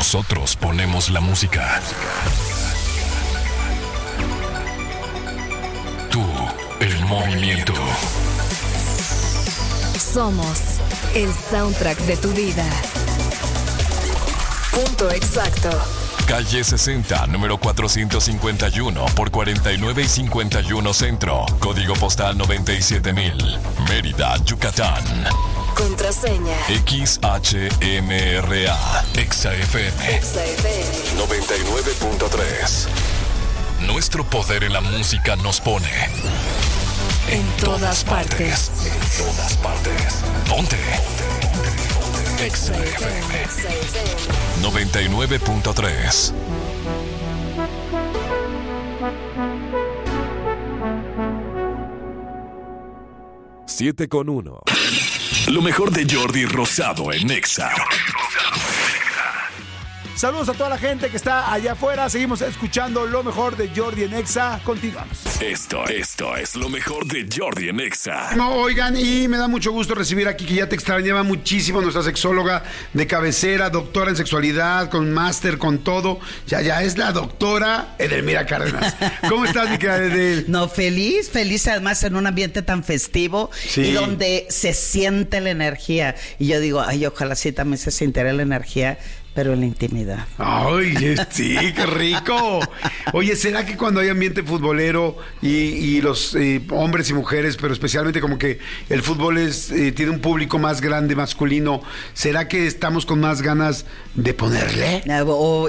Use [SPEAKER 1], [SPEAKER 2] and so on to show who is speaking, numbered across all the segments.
[SPEAKER 1] Nosotros ponemos la música. Tú, el movimiento.
[SPEAKER 2] Somos el soundtrack de tu vida. Punto exacto.
[SPEAKER 1] Calle 60, número 451 por 49 y 51 Centro. Código postal 97000. Mérida, Yucatán.
[SPEAKER 2] Contraseña
[SPEAKER 1] XHMRA. XFM 99.3. Nuestro poder en la música nos pone en todas partes. En todas partes. Ponte. XFM 99.3.
[SPEAKER 3] Siete con 1.
[SPEAKER 1] Lo mejor de Jordi Rosado en Nexa.
[SPEAKER 4] Saludos a toda la gente que está allá afuera. Seguimos escuchando lo mejor de Jordi en Nexa. Continuamos.
[SPEAKER 1] Esto es lo mejor de Jordi en Nexa.
[SPEAKER 4] No, oigan, y me da mucho gusto recibir aquí, que ya te extrañaba muchísimo, nuestra sexóloga de cabecera, doctora en sexualidad, con máster, con todo. Ya es la doctora Edelmira Cárdenas. ¿Cómo estás, mi querida Edel?
[SPEAKER 5] No, feliz además en un ambiente tan festivo,
[SPEAKER 4] sí,
[SPEAKER 5] y donde se siente la energía. Y yo digo, ay, ojalá sí también se sintiera la energía, pero en la intimidad.
[SPEAKER 4] Ay, sí, qué rico. Oye, ¿será que cuando hay ambiente futbolero y los hombres y mujeres, pero especialmente como que el fútbol tiene un público más grande, masculino, ¿será que estamos con más ganas de ponerle?
[SPEAKER 5] O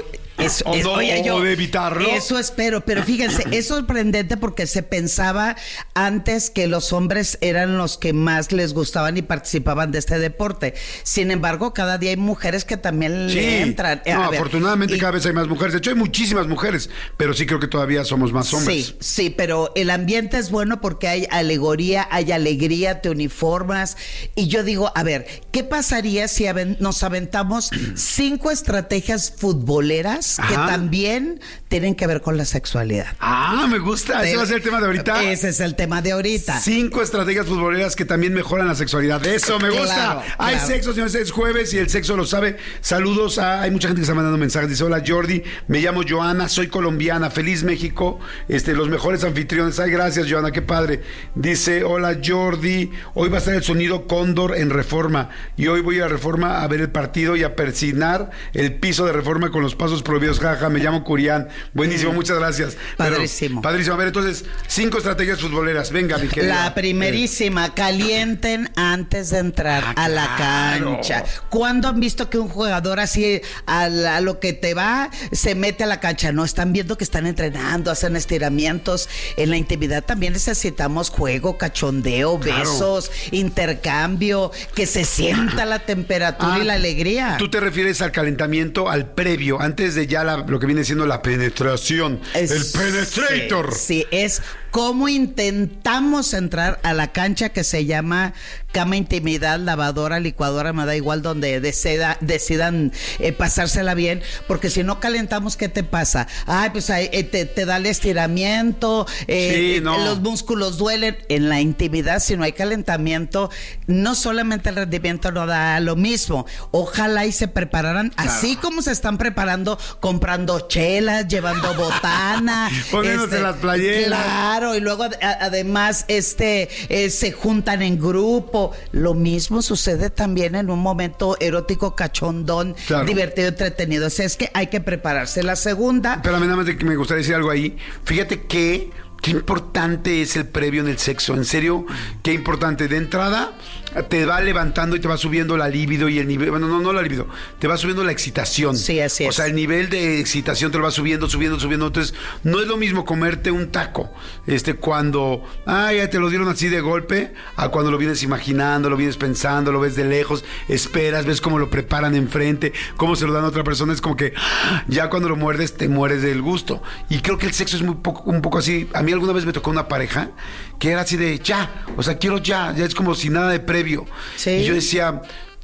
[SPEAKER 4] de evitarlo.
[SPEAKER 5] Eso espero, pero fíjense, es sorprendente porque se pensaba antes que los hombres eran los que más les gustaban y participaban de este deporte. Sin embargo, cada día hay mujeres que también le entran.
[SPEAKER 4] No, afortunadamente cada vez hay más mujeres. De hecho, hay muchísimas mujeres, pero sí creo que todavía somos más hombres.
[SPEAKER 5] Sí, pero el ambiente es bueno porque hay alegoría, hay alegría, te uniformas. Y yo digo, a ver, ¿qué pasaría si nos aventamos 5 estrategias futboleras que también tienen que ver con la sexualidad?
[SPEAKER 4] Me gusta. Ese va a ser el tema de ahorita.
[SPEAKER 5] Ese es el tema de ahorita.
[SPEAKER 4] 5 estrategias futboleras que también mejoran la sexualidad. Eso me gusta.
[SPEAKER 5] Claro.
[SPEAKER 4] Hay sexo, señores, es jueves y el sexo lo sabe. Saludos hay mucha gente que está mandando mensajes. Dice, hola Jordi, me llamo Joana, soy colombiana, feliz México, los mejores anfitriones. Ay, gracias Joana, qué padre. Dice, hola Jordi, hoy va a estar el sonido Cóndor en Reforma y hoy voy a Reforma a ver el partido y a persignar el piso de Reforma con los pasos prohibidos. Jaja, me llamo Curián. Buenísimo, muchas gracias.
[SPEAKER 5] Padrísimo.
[SPEAKER 4] Padrísimo. A ver, entonces, 5 estrategias futboleras. Venga, mi querida.
[SPEAKER 5] La primerísima, calienten antes de entrar a la cancha. ¿Cuándo han visto que un jugador así a lo que te va se mete a la cancha? No, están viendo que están entrenando, hacen estiramientos. En la intimidad también necesitamos juego, cachondeo, besos, intercambio, que se sienta la temperatura y la alegría.
[SPEAKER 4] Tú te refieres al calentamiento, al previo, antes de ya lo que viene siendo la penetración. El penetrator.
[SPEAKER 5] Sí, es cómo intentamos entrar a la cancha, que se llama cama, intimidad, lavadora, licuadora, me da igual, donde decidan pasársela bien, porque si no calentamos, ¿qué te pasa? Ay, pues te da el estiramiento, los músculos duelen. En la intimidad, si no hay calentamiento, no solamente el rendimiento no da lo mismo. Ojalá y se prepararan así como se están preparando, comprando chelas, llevando botana,
[SPEAKER 4] poniéndose las playeras.
[SPEAKER 5] Claro, y luego además se juntan en grupo. Lo mismo sucede también en un momento erótico, cachondón, divertido, entretenido. O sea, es que hay que prepararse. La segunda...
[SPEAKER 4] Pero nada más de que me gustaría decir algo ahí. Fíjate qué importante es el previo en el sexo. En serio, qué importante. De entrada, te va levantando y te va subiendo la libido y el nivel, bueno, no la libido, te va subiendo la excitación.
[SPEAKER 5] Sí, así es.
[SPEAKER 4] O sea, el nivel de excitación te lo va subiendo. Entonces, no es lo mismo comerte un taco, cuando, ya te lo dieron así de golpe, a cuando lo vienes imaginando, lo vienes pensando, lo ves de lejos, esperas, ves cómo lo preparan enfrente, cómo se lo dan a otra persona. Es como que ya cuando lo muerdes, te mueres del gusto. Y creo que el sexo es un poco así. A mí alguna vez me tocó una pareja que era así de quiero ya es como si nada de previo.
[SPEAKER 5] Sí.
[SPEAKER 4] Y yo decía,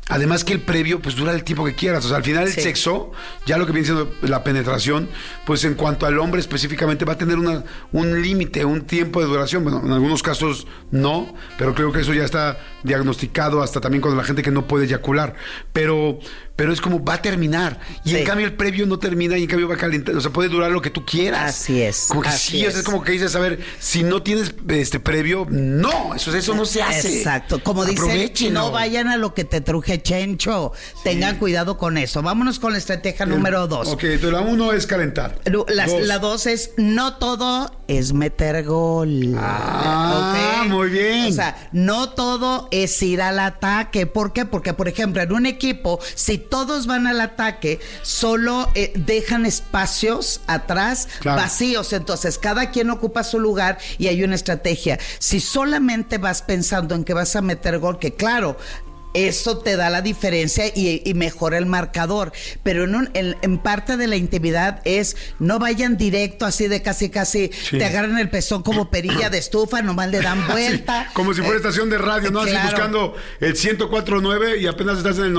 [SPEAKER 4] Además que el previo, pues dura el tiempo que quieras. O sea, al final el sexo, ya lo que viene siendo la penetración, pues en cuanto al hombre específicamente va a tener un límite, un tiempo de duración. Bueno, en algunos casos no, pero creo que eso ya está diagnosticado hasta también con la gente que no puede eyacular. Pero es como va a terminar. Y en cambio el previo no termina y en cambio va a calentar. O sea, puede durar lo que tú quieras.
[SPEAKER 5] Así es.
[SPEAKER 4] Como que es como que dices, a ver, si no tienes previo, no, eso no se hace.
[SPEAKER 5] Exacto. Como dicen, no vayan a lo que te truje Chencho. Tengan cuidado con eso. Vámonos con la estrategia número 2.
[SPEAKER 4] Ok, entonces la 1 es calentar.
[SPEAKER 5] La 2 es no todo es meter gol.
[SPEAKER 4] Muy bien.
[SPEAKER 5] O sea, no todo es ir al ataque. ¿Por qué? Porque, por ejemplo, en un equipo, si todos van al ataque, solo dejan espacios atrás vacíos. Entonces, cada quien ocupa su lugar y hay una estrategia. Si solamente vas pensando en que vas a meter gol, que claro, eso te da la diferencia y mejora el marcador. Pero en parte de la intimidad es no vayan directo así de casi te agarran el pezón como perilla de estufa, nomás le dan vuelta.
[SPEAKER 4] Como si fuera estación de radio, ¿no? Así buscando el 104.9 y apenas estás en el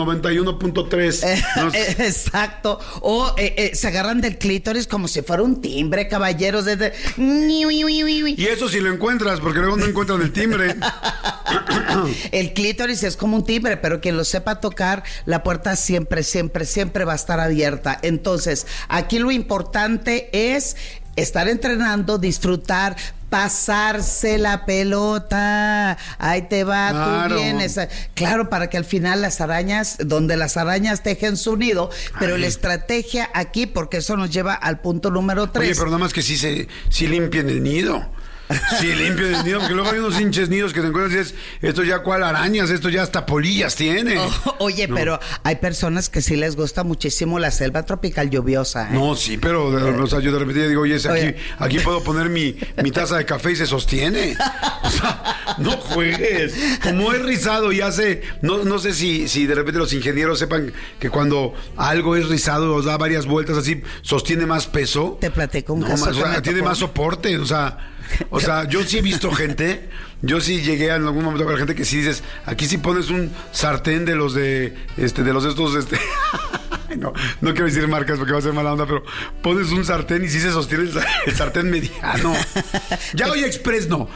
[SPEAKER 4] 91.3.
[SPEAKER 5] Exacto. O se agarran del clítoris como si fuera un timbre, caballeros.
[SPEAKER 4] Y eso si lo encuentras, porque luego no encuentran el timbre.
[SPEAKER 5] El clítoris es como un timbre, pero quien lo sepa tocar, la puerta siempre va a estar abierta. Entonces, aquí lo importante es estar entrenando, disfrutar, pasarse la pelota. Ahí te va, tú vienes. Claro, para que al final donde las arañas tejen su nido, pero la estrategia aquí, porque eso nos lleva al punto número 3.
[SPEAKER 4] Oye, pero nada más que sí limpien el nido. Sí, limpio el nido, porque luego hay unos hinches nidos que te encuentras y dices, esto ya cuál arañas, esto ya hasta polillas tiene.
[SPEAKER 5] Oye, pero hay personas que sí les gusta muchísimo la selva tropical lluviosa.
[SPEAKER 4] No, sí, pero o sea, yo de repente digo, oye, aquí puedo poner mi taza de café y se sostiene. O sea, no juegues. Como es rizado y hace, no sé si de repente los ingenieros sepan que cuando algo es rizado, os da varias vueltas así, sostiene más peso.
[SPEAKER 5] Te platico un caso.
[SPEAKER 4] O sea, tiene más soporte, o sea, yo sí he visto gente, yo sí llegué en algún momento a ver gente que sí dices, aquí sí pones un sartén de los no quiero decir marcas porque va a ser mala onda, pero pones un sartén y sí se sostiene el sartén mediano. Ya Hoy Express no,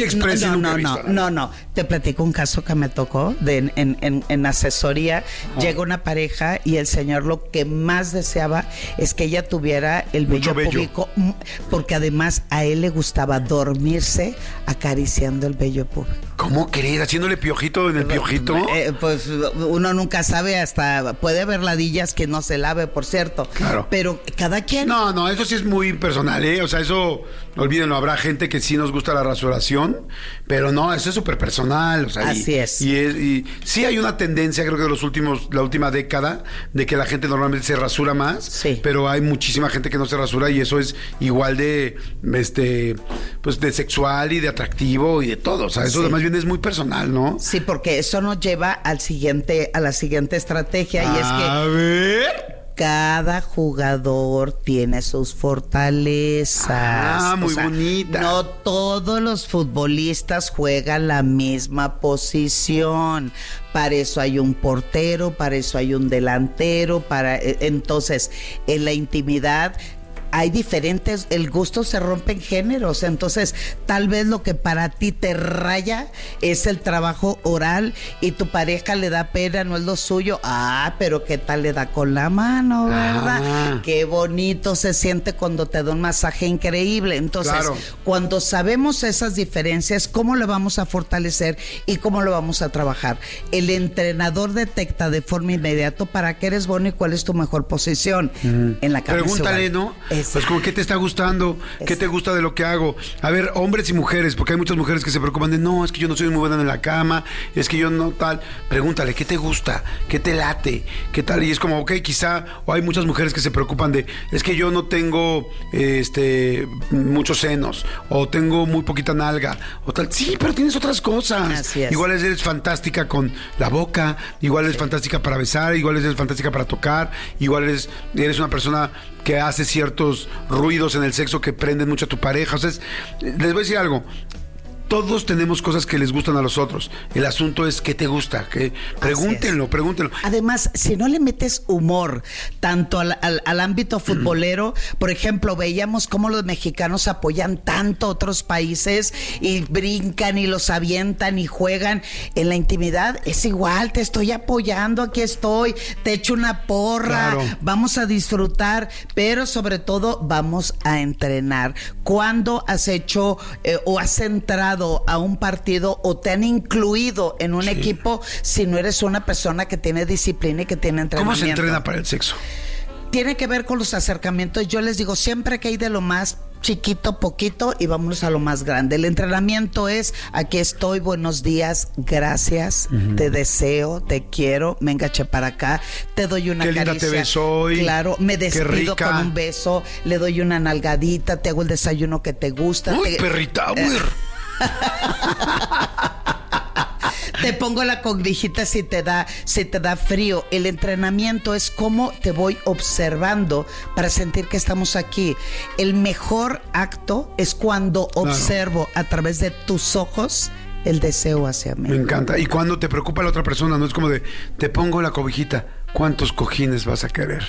[SPEAKER 5] no, te platico un caso que me tocó en asesoría. Llega una pareja y el señor lo que más deseaba es que ella tuviera el vello púbico, porque además a él le gustaba dormirse acariciando el vello púbico.
[SPEAKER 4] ¿Cómo querés? ¿Haciéndole piojito en el piojito?
[SPEAKER 5] Pues uno nunca sabe, hasta puede haber ladillas que no se lave, por cierto. Claro. Pero cada quien...
[SPEAKER 4] No, eso sí es muy personal, ¿eh? O sea, eso, olvídenlo, habrá gente que sí nos gusta la rasuración, pero no, eso es súper personal. O sea,
[SPEAKER 5] así es.
[SPEAKER 4] Y sí hay una tendencia, creo que la última década, de que la gente normalmente se rasura más, pero hay muchísima gente que no se rasura y eso es igual de, pues de sexual y de atractivo y de todo. O sea, eso más bien es muy personal, ¿no?
[SPEAKER 5] Sí, porque eso nos lleva a la siguiente estrategia y es que...
[SPEAKER 4] A ver...
[SPEAKER 5] Cada jugador tiene sus fortalezas.
[SPEAKER 4] Muy bonita.
[SPEAKER 5] No todos los futbolistas juegan la misma posición. Para eso hay un portero, para eso hay un delantero, entonces, en la intimidad hay diferentes, el gusto se rompe en géneros, entonces tal vez lo que para ti te raya es el trabajo oral y tu pareja le da pena, no es lo suyo. Pero qué tal le da con la mano, ¿verdad? Qué bonito se siente cuando te da un masaje increíble. Entonces, cuando sabemos esas diferencias, ¿cómo lo vamos a fortalecer y cómo lo vamos a trabajar? El entrenador detecta de forma inmediata para qué eres bueno y cuál es tu mejor posición en la cama.
[SPEAKER 4] Pregúntale, ¿no? Pues como, ¿qué te está gustando? ¿Qué te gusta de lo que hago? A ver, hombres y mujeres, porque hay muchas mujeres que se preocupan de, no, es que yo no soy muy buena en la cama, es que yo no tal. Pregúntale, ¿qué te gusta? ¿Qué te late? ¿Qué tal? Y es como, ok, quizá, o hay muchas mujeres que se preocupan de, es que yo no tengo muchos senos, o tengo muy poquita nalga, o tal. Sí, pero tienes otras cosas.
[SPEAKER 5] Así es.
[SPEAKER 4] Igual eres fantástica con la boca, igual eres fantástica para besar, igual eres fantástica para tocar, igual eres una persona que hace ciertos ruidos en el sexo que prenden mucho a tu pareja. O sea, les voy a decir algo. todos tenemos cosas que les gustan a los otros. El asunto es qué te gusta. Pregúntenlo.
[SPEAKER 5] Además, si no le metes humor tanto al ámbito futbolero, por ejemplo, veíamos cómo los mexicanos apoyan tanto a otros países y brincan y los avientan y juegan. En la intimidad es igual, te estoy apoyando, aquí estoy, te echo una porra,
[SPEAKER 4] claro.
[SPEAKER 5] Vamos a disfrutar, pero sobre todo vamos a entrenar. ¿Cuándo has hecho o has entrado a un partido o te han incluido en un equipo si no eres una persona que tiene disciplina y que tiene entrenamiento?
[SPEAKER 4] ¿Cómo se entrena para el sexo?
[SPEAKER 5] Tiene que ver con los acercamientos. Yo les digo, siempre que hay de lo más chiquito, poquito, y vámonos a lo más grande. El entrenamiento es, aquí estoy, buenos días, gracias, te deseo, te quiero, venga, che para acá, te doy una
[SPEAKER 4] qué
[SPEAKER 5] caricia.
[SPEAKER 4] Linda te ves hoy.
[SPEAKER 5] Claro, me
[SPEAKER 4] qué
[SPEAKER 5] despido
[SPEAKER 4] rica.
[SPEAKER 5] con un beso, le doy una nalgadita, te hago el desayuno que te gusta.
[SPEAKER 4] Uy, perrita,
[SPEAKER 5] te pongo la cobijita si te da frío. El entrenamiento es cómo te voy observando para sentir que estamos aquí. El mejor acto es cuando observo a través de tus ojos el deseo hacia mí.
[SPEAKER 4] Me encanta. Y cuando te preocupa la otra persona, no es como de, te pongo la cobijita, ¿cuántos cojines vas a querer?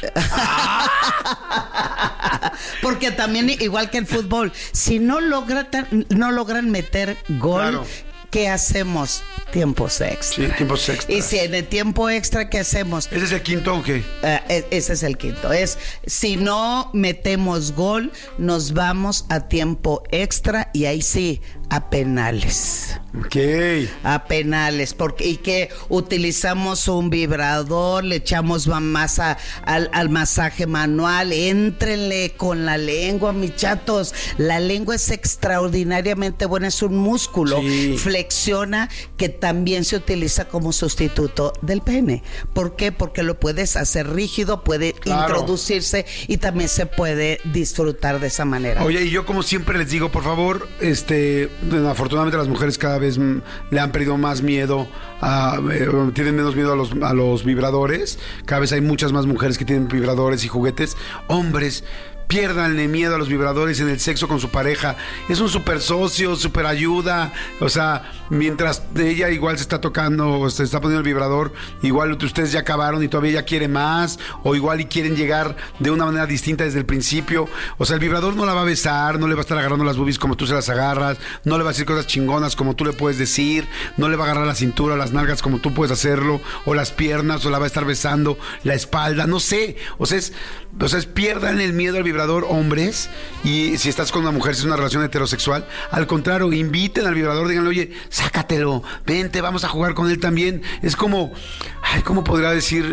[SPEAKER 5] Porque también, igual que el fútbol, si no logran meter gol,
[SPEAKER 4] claro.
[SPEAKER 5] ¿Qué hacemos? Tiempos extra.
[SPEAKER 4] Sí, tiempos extra.
[SPEAKER 5] Y si en el tiempo extra, ¿qué hacemos?
[SPEAKER 4] ¿Ese es el quinto o qué?
[SPEAKER 5] Ese es el quinto. Si no metemos gol, nos vamos a tiempo extra y ahí sí, a penales.
[SPEAKER 4] Ok.
[SPEAKER 5] A penales, y que utilizamos un vibrador, le echamos más al masaje manual, éntrenle con la lengua, mis chatos. La lengua es extraordinariamente buena, es un músculo,
[SPEAKER 4] sí.
[SPEAKER 5] Flexiona, que también se utiliza como sustituto del pene. ¿Por qué? Porque lo puedes hacer rígido, puede introducirse y también se puede disfrutar de esa manera.
[SPEAKER 4] Oye, y yo como siempre les digo, por favor, afortunadamente las mujeres cada vez le han perdido más miedo, tienen menos miedo a los vibradores. Cada vez hay muchas más mujeres que tienen vibradores y juguetes. Hombres, piérdanle miedo a los vibradores en el sexo con su pareja. Es un super socio, super ayuda. O sea, mientras ella igual se está tocando o se está poniendo el vibrador, igual ustedes ya acabaron y todavía ella quiere más, o igual y quieren llegar de una manera distinta desde el principio. O sea, el vibrador no la va a besar, no le va a estar agarrando las boobies como tú se las agarras, no le va a decir cosas chingonas como tú le puedes decir, no le va a agarrar la cintura o las nalgas como tú puedes hacerlo, o las piernas, o la va a estar besando la espalda, no sé. O sea, piérdanle el miedo al vibrador, hombres. Y si estás con una mujer, si es una relación heterosexual, al contrario, inviten al vibrador, díganle, oye, sácatelo, vente, vamos a jugar con él también. Es como, ¿cómo podría decir?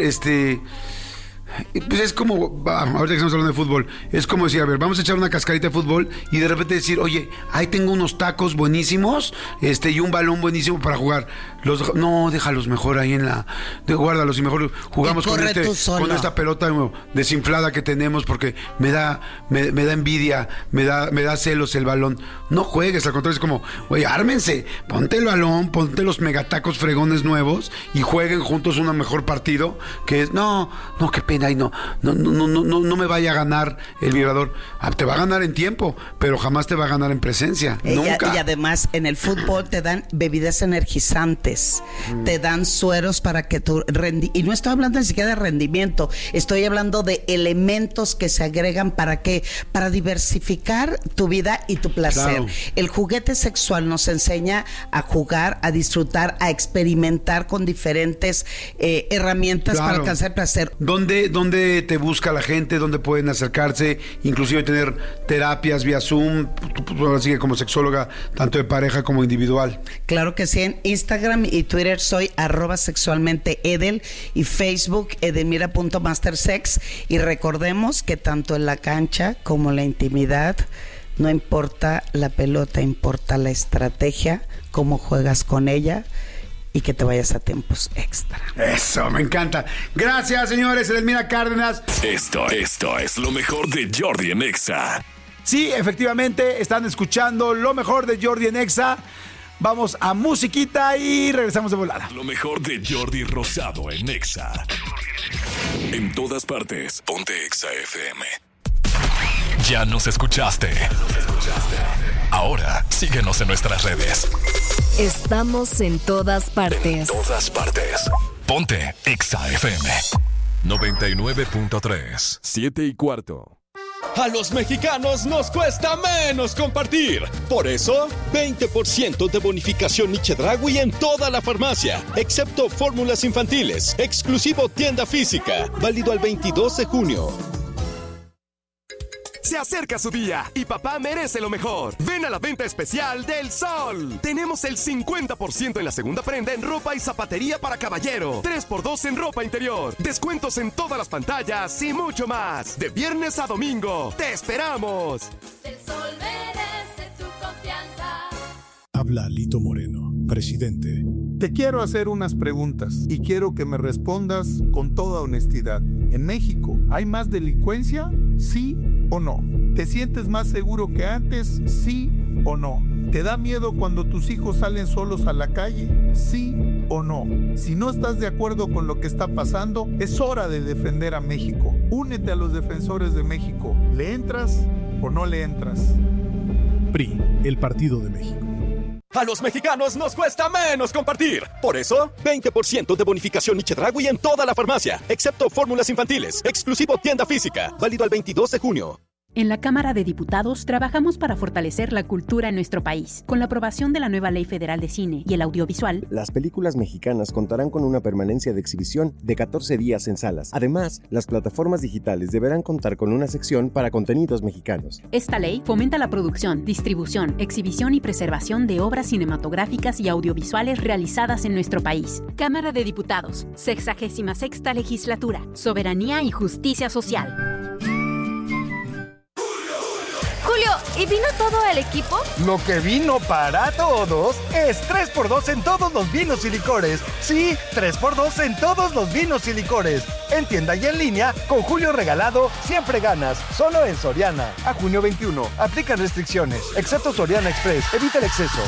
[SPEAKER 4] Pues es como, ahorita que estamos hablando de fútbol, es como decir, a ver, vamos a echar una cascarita de fútbol y de repente decir, oye, ahí tengo unos tacos buenísimos, y un balón buenísimo para jugar. No, déjalos mejor ahí guárdalos y mejor jugamos con esta pelota desinflada que tenemos, porque me da envidia, me da celos el balón. No juegues, al contrario, es como, oye, ármense, ponte el balón, ponte los megatacos fregones nuevos y jueguen juntos un mejor partido, que es, no, qué pena, y no me vaya a ganar el vibrador. Te va a ganar en tiempo, pero jamás te va a ganar en presencia. Nunca.
[SPEAKER 5] Y además, en el fútbol te dan bebidas energizantes. Te dan sueros para que y no estoy hablando ni siquiera de rendimiento, estoy hablando de elementos que se agregan ¿para diversificar tu vida y tu placer. Claro. El juguete sexual nos enseña a jugar, a disfrutar, a experimentar con diferentes herramientas para alcanzar placer.
[SPEAKER 4] ¿Dónde te busca la gente? ¿Dónde pueden acercarse? Inclusive tener terapias vía Zoom, ahora sí que como sexóloga, tanto de pareja como individual.
[SPEAKER 5] Claro que sí, en Instagram y Twitter soy @sexualmenteedel y Facebook edelmira.mastersex. Y recordemos que tanto en la cancha como la intimidad no importa la pelota, importa la estrategia, cómo juegas con ella y que te vayas a tiempos extra.
[SPEAKER 4] Eso, me encanta. Gracias, señores. Edelmira Cárdenas.
[SPEAKER 1] Esto es lo mejor de Jordi en Exa.
[SPEAKER 4] Sí, efectivamente, están escuchando lo mejor de Jordi en Exa. Vamos a musiquita y regresamos de volada.
[SPEAKER 1] Lo mejor de Jordi Rosado en Exa. En todas partes, ponte Exa FM. Ya nos escuchaste. Ahora síguenos en nuestras redes.
[SPEAKER 2] Estamos en todas partes.
[SPEAKER 1] Ponte Exa FM 99.3.
[SPEAKER 3] 7:15.
[SPEAKER 6] A los mexicanos nos cuesta menos compartir. Por eso, 20% de bonificación Chedraui en toda la farmacia, excepto fórmulas infantiles. Exclusivo tienda física. Válido al 22 de junio.
[SPEAKER 3] Se acerca su día y papá merece lo mejor. Ven a la venta especial del Sol. Tenemos el 50% en la segunda prenda en ropa y zapatería para caballero. 3x2 en ropa interior. Descuentos en todas las pantallas y mucho más. De viernes a domingo. ¡Te esperamos!
[SPEAKER 7] El Sol merece tu confianza.
[SPEAKER 8] Habla Lito Moreno, presidente.
[SPEAKER 9] Te quiero hacer unas preguntas y quiero que me respondas con toda honestidad. ¿En México hay más delincuencia? ¿Sí o no? ¿Te sientes más seguro que antes? ¿Sí o no? ¿Te da miedo cuando tus hijos salen solos a la calle? ¿Sí o no? Si no estás de acuerdo con lo que está pasando, es hora de defender a México. Únete a los defensores de México. ¿Le entras o no le entras?
[SPEAKER 8] PRI, el Partido de México.
[SPEAKER 6] A los mexicanos nos cuesta menos compartir. Por eso, 20% de bonificación Chedraui en toda la farmacia, excepto fórmulas infantiles. Exclusivo tienda física. Válido al 22 de junio.
[SPEAKER 10] En la Cámara de Diputados trabajamos para fortalecer la cultura en nuestro país. Con la aprobación de la nueva Ley Federal de Cine y el Audiovisual,
[SPEAKER 11] las películas mexicanas contarán con una permanencia de exhibición de 14 días en salas. Además, las plataformas digitales deberán contar con una sección para contenidos mexicanos.
[SPEAKER 10] Esta ley fomenta la producción, distribución, exhibición y preservación de obras cinematográficas y audiovisuales realizadas en nuestro país. Cámara de Diputados, 66ª Legislatura, Soberanía y Justicia Social.
[SPEAKER 7] Julio, ¿y vino todo el equipo?
[SPEAKER 12] Lo que vino para todos es 3x2 en todos los vinos y licores. Sí, 3x2 en todos los vinos y licores. En tienda y en línea, con Julio regalado, siempre ganas. Solo en Soriana. A junio 21. Aplican restricciones. Excepto Soriana Express. Evita el exceso.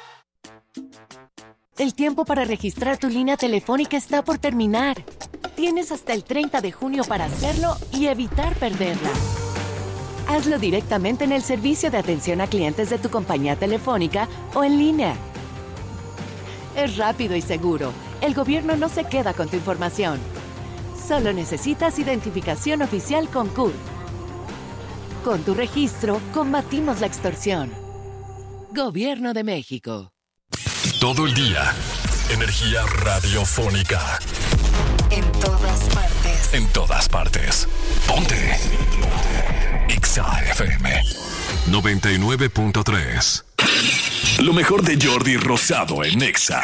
[SPEAKER 13] El tiempo para registrar tu línea telefónica está por terminar. Tienes hasta el 30 de junio para hacerlo y evitar perderla. Hazlo directamente en el servicio de atención a clientes de tu compañía telefónica o en línea. Es rápido y seguro. El gobierno no se queda con tu información. Solo necesitas identificación oficial con CURP. Con tu registro, combatimos la extorsión. Gobierno de México.
[SPEAKER 1] Todo el día, energía radiofónica.
[SPEAKER 2] En todas partes.
[SPEAKER 1] En todas partes. Ponte. Exa FM 99.3. Lo mejor de Jordi Rosado en Exa.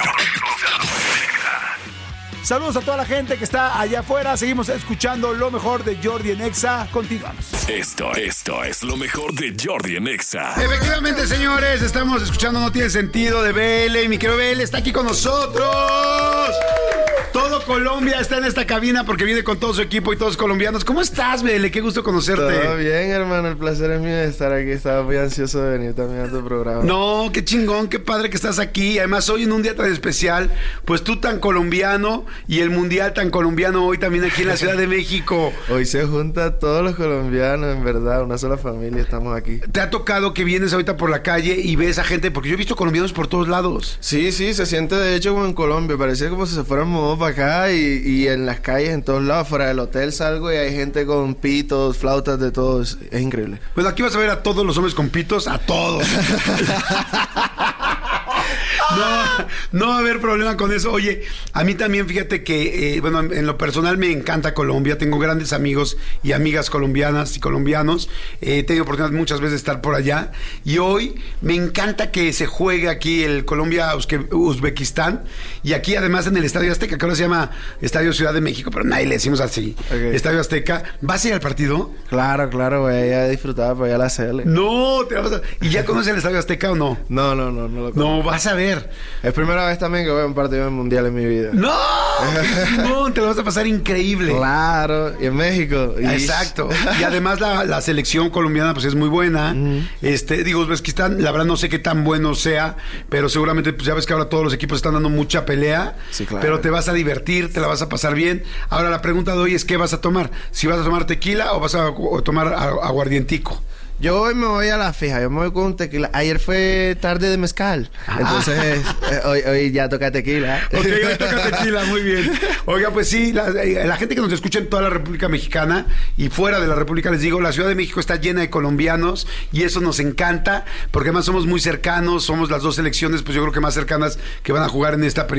[SPEAKER 4] Saludos a toda la gente que está allá afuera. Seguimos escuchando lo mejor de Jordi en Exa. Continuamos.
[SPEAKER 1] Esto es lo mejor de Jordi en Exa.
[SPEAKER 4] Efectivamente, señores, estamos escuchando No Tiene Sentido de Bele. Y mi querido Bele está aquí con nosotros. Todo Colombia está en esta cabina porque viene con todo su equipo y todos colombianos. ¿Cómo estás, Bele? Qué gusto conocerte.
[SPEAKER 14] Todo bien, hermano. El placer es mío de estar aquí. Estaba muy ansioso de venir también a tu programa.
[SPEAKER 4] No, qué chingón, qué padre que estás aquí. Además, hoy en un día tan especial, pues tú tan colombiano y el mundial tan colombiano hoy también aquí en la Ciudad de México.
[SPEAKER 14] Hoy se junta todos los colombianos, en verdad. Una sola familia, estamos aquí.
[SPEAKER 4] ¿Te ha tocado que vienes ahorita por la calle y ves a gente? Porque yo he visto colombianos por todos lados.
[SPEAKER 14] Sí, se siente de hecho como en Colombia. Parecía como si se fueran modos para acá y en las calles, en todos lados. Fuera del hotel salgo y hay gente con pitos, flautas, de todo. Es increíble.
[SPEAKER 4] Pues aquí vas a ver a todos los hombres con pitos, a todos. No va a haber problema con eso. Oye, a mí también, fíjate que, bueno, en lo personal me encanta Colombia. Tengo grandes amigos y amigas colombianas y colombianos. He tenido oportunidad muchas veces de estar por allá. Y hoy me encanta que se juegue aquí el Colombia-Uzbekistán. Y aquí, además, en el Estadio Azteca, que ahora se llama Estadio Ciudad de México, pero nadie le decimos así. Okay. Estadio Azteca. ¿Vas a ir al partido?
[SPEAKER 14] Claro, güey. Ya disfrutaba para ir a la CL.
[SPEAKER 4] No, te vas a... ¿Y ya conoces el Estadio Azteca o no?
[SPEAKER 14] No lo conozco.
[SPEAKER 4] No, vas a ver.
[SPEAKER 14] Es primera vez también que voy a un partido mundial en mi vida.
[SPEAKER 4] ¡No! No, te lo vas a pasar increíble.
[SPEAKER 14] Claro, y en México.
[SPEAKER 4] Exacto. Y además la selección colombiana pues es muy buena. Digo, es que están, la verdad no sé qué tan bueno sea, pero seguramente pues ya ves que ahora todos los equipos están dando mucha pelea.
[SPEAKER 14] Sí, claro.
[SPEAKER 4] Pero te vas a divertir, te la vas a pasar bien. Ahora la pregunta de hoy es ¿qué vas a tomar? Si vas a tomar tequila o vas a tomar aguardientico.
[SPEAKER 14] Yo hoy me voy a la fija, yo me voy con un tequila. Ayer fue tarde de mezcal, entonces hoy ya toca tequila.
[SPEAKER 4] Ok, hoy toca tequila, muy bien. Oiga, pues sí, la gente que nos escucha en toda la República Mexicana y fuera de la República, les digo, la Ciudad de México está llena de colombianos y eso nos encanta, porque además somos muy cercanos, somos las dos selecciones, pues yo creo que más cercanas que van a jugar en esta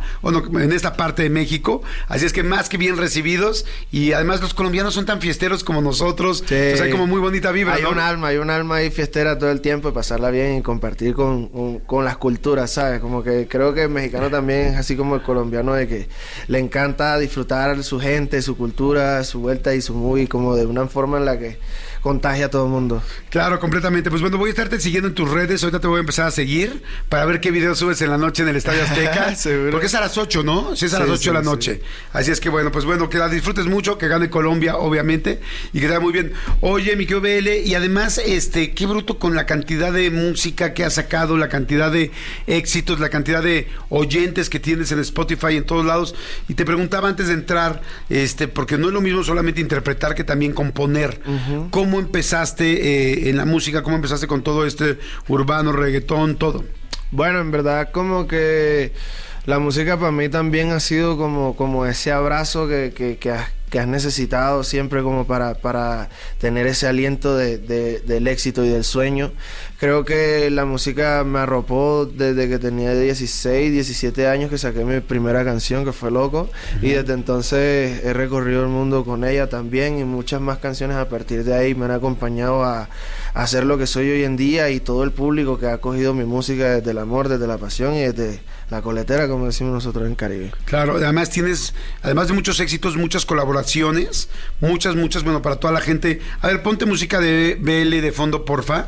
[SPEAKER 4] en esta parte de México. Así es que más que bien recibidos, y además los colombianos son tan fiesteros como nosotros,
[SPEAKER 14] sí.
[SPEAKER 4] Pues hay como muy bonita vibra,
[SPEAKER 14] hay un alma ahí fiestera todo el tiempo, y pasarla bien y compartir con las culturas, ¿sabes? Como que creo que el mexicano también es así como el colombiano, de que le encanta disfrutar su gente, su cultura, su vuelta y su movie, como de una forma en la que contagia a todo el mundo.
[SPEAKER 4] Claro, completamente. Pues bueno, voy a estarte siguiendo en tus redes. Ahorita te voy a empezar a seguir para ver qué videos subes en la noche en el Estadio Azteca. Porque es a las 8, ¿no? Sí, es a las 8 de la noche. Así es que bueno, pues bueno, que la disfrutes mucho, que gane Colombia, obviamente, y que te vaya muy bien. Oye, mi querido BL, y además, qué bruto con la cantidad de música que has sacado, la cantidad de éxitos, la cantidad de oyentes que tienes en Spotify en todos lados. Y te preguntaba antes de entrar, porque no es lo mismo solamente interpretar que también componer. ¿Cómo empezaste en la música? ¿Cómo empezaste con todo este urbano, reggaetón, todo?
[SPEAKER 14] Bueno, en verdad como que la música para mí también ha sido como ese abrazo que has necesitado siempre, como para tener ese aliento del éxito y del sueño. Creo que la música me arropó desde que tenía 16, 17 años, que saqué mi primera canción, que fue Loco, y desde entonces he recorrido el mundo con ella también, y muchas más canciones a partir de ahí me han acompañado a hacer lo que soy hoy en día, y todo el público que ha acogido mi música desde el amor, desde la pasión y desde la coletera, como decimos nosotros en Caribe.
[SPEAKER 4] Claro, además además de muchos éxitos, muchas colaboraciones, muchas, bueno, para toda la gente. A ver, ponte música de BL de fondo, porfa.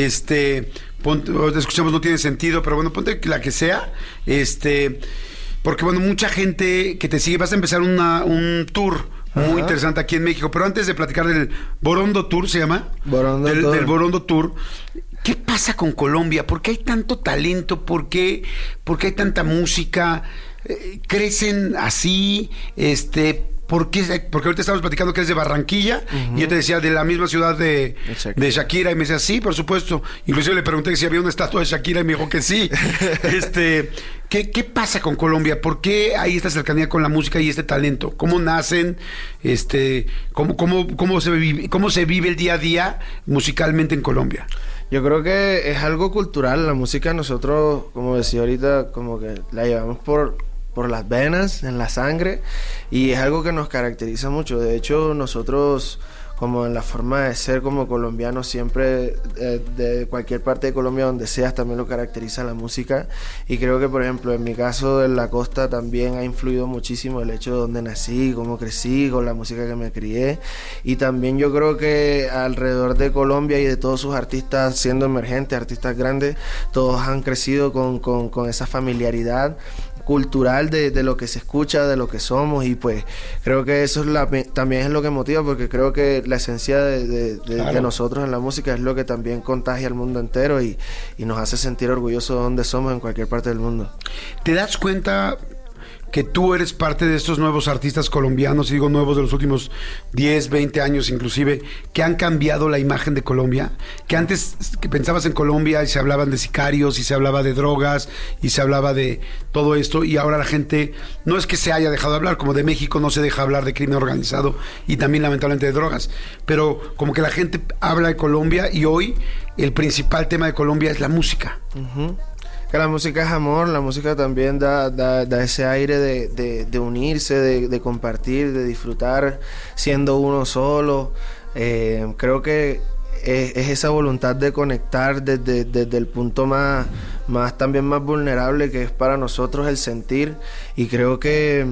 [SPEAKER 4] Escuchamos, no tiene sentido, pero bueno, ponte la que sea. Porque bueno, mucha gente que te sigue, vas a empezar un tour muy interesante aquí en México. Pero antes de platicar del Borondo Tour, ¿se llama? Del Borondo Tour. ¿Qué pasa con Colombia? ¿Por qué hay tanto talento? ¿Por qué hay tanta música? ¿Crecen así? Porque ahorita estamos platicando que es de Barranquilla, y yo te decía de la misma ciudad de Shakira, y me decía, sí, por supuesto. Inclusive le pregunté si había una estatua de Shakira y me dijo que sí. ¿Qué pasa con Colombia? ¿Por qué hay esta cercanía con la música y este talento? ¿Cómo nacen? ¿Cómo se vive el día a día musicalmente en Colombia?
[SPEAKER 14] Yo creo que es algo cultural. La música nosotros, como decía ahorita, como que la llevamos por las venas, en la sangre, y es algo que nos caracteriza mucho. De hecho, nosotros, como en la forma de ser como colombianos, siempre de cualquier parte de Colombia donde seas, también lo caracteriza la música. Y creo que, por ejemplo, en mi caso, en la costa también ha influido muchísimo el hecho de donde nací, cómo crecí, con la música que me crié. Y también yo creo que alrededor de Colombia y de todos sus artistas, siendo emergentes, artistas grandes, todos han crecido con esa familiaridad cultural de lo que se escucha, de lo que somos, y pues creo que eso también es lo que motiva, porque creo que la esencia de nosotros en la música es lo que también contagia al mundo entero y nos hace sentir orgullosos de donde somos en cualquier parte del mundo.
[SPEAKER 4] ¿Te das cuenta que tú eres parte de estos nuevos artistas colombianos, y digo nuevos de los últimos 10, 20 años inclusive, que han cambiado la imagen de Colombia? Que antes que pensabas en Colombia y se hablaban de sicarios, y se hablaba de drogas, y se hablaba de todo esto, y ahora la gente, no es que se haya dejado de hablar, como de México no se deja hablar de crimen organizado y también lamentablemente de drogas, pero como que la gente habla de Colombia, y hoy el principal tema de Colombia es la música.
[SPEAKER 14] Que la música es amor, la música también da ese aire de unirse, de compartir, de disfrutar siendo uno solo. Creo que es esa voluntad de conectar desde el punto más también más vulnerable, que es para nosotros el sentir, y creo que